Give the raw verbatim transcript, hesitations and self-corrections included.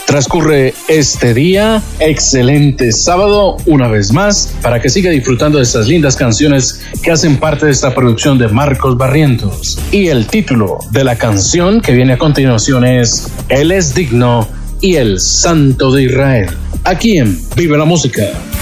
Transcurre este día, excelente sábado, una vez más, para que siga disfrutando de estas lindas canciones que hacen parte de esta producción de Marcos Barrientos. Y el título de la canción que viene a continuación es Él es digno y el Santo de Israel. Aquí en Vive la Música.